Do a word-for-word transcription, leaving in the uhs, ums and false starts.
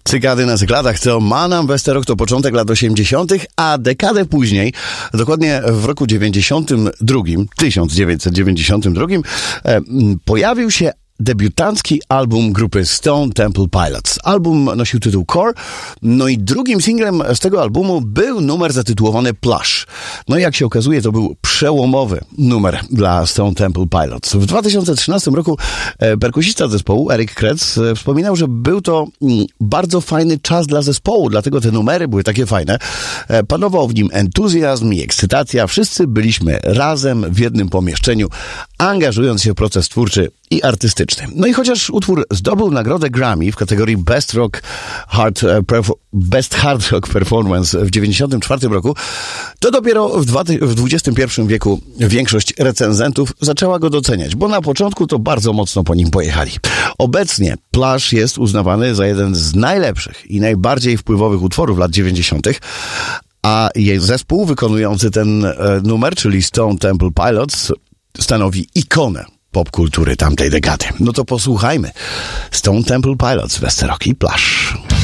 Cykady na cykladach to Manam Westerok, to początek lat osiemdziesiątych, a dekadę później, dokładnie w roku dziewięćdziesiątym drugim, tysiąc dziewięćset dziewięćdziesiątym drugim, e, pojawił się debiutancki album grupy Stone Temple Pilots. Album nosił tytuł Core, no i drugim singlem z tego albumu był numer zatytułowany Plush. No i jak się okazuje, to był przełomowy numer dla Stone Temple Pilots. W dwa tysiące trzynastym roku e, perkusista zespołu, Eric Kretz, e, wspominał, że był to mm, bardzo fajny czas dla zespołu, dlatego te numery były takie fajne. E, panował w nim entuzjazm i ekscytacja. Wszyscy byliśmy razem w jednym pomieszczeniu, angażując się w proces twórczy i artystyczny. No i chociaż utwór zdobył nagrodę Grammy w kategorii Best Rock Hard, Best Hard Rock Performance w dziewięćdziesiątym czwartym roku, to dopiero w, dwa, w dwudziestym pierwszym wieku większość recenzentów zaczęła go doceniać, bo na początku to bardzo mocno po nim pojechali. Obecnie Plush jest uznawany za jeden z najlepszych i najbardziej wpływowych utworów lat dziewięćdziesiątych, a jej zespół wykonujący ten e, numer, czyli Stone Temple Pilots, stanowi ikonę popkultury tamtej dekady. No to posłuchajmy. Stone Temple Pilots, Westerok i Plush.